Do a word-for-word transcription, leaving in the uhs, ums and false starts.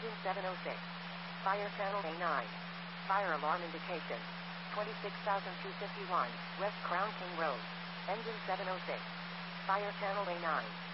Engine seven oh six. Fire channel A nine. Fire alarm indication. twenty-six thousand two hundred fifty-one, West Crown King Road. Engine seven oh six. Fire channel A nine.